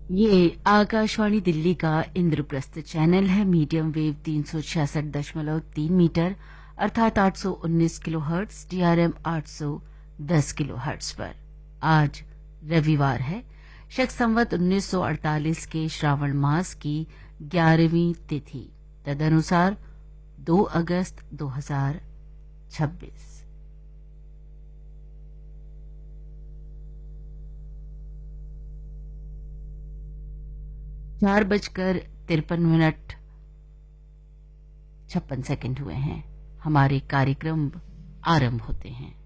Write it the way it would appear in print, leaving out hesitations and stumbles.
ये आकाशवाणी दिल्ली का इंद्रप्रस्थ चैनल है। मीडियम वेव 366.3 मीटर अर्थात 819 किलोहर्ट्ज, डीआरएम 810 किलोहर्ट्ज पर। आज रविवार है, शक संवत 1948 के श्रावण मास की 11वीं तिथि, तदनुसार 2 अगस्त 2026। 4:53 हुए हैं। हमारे कार्यक्रम आरंभ होते हैं।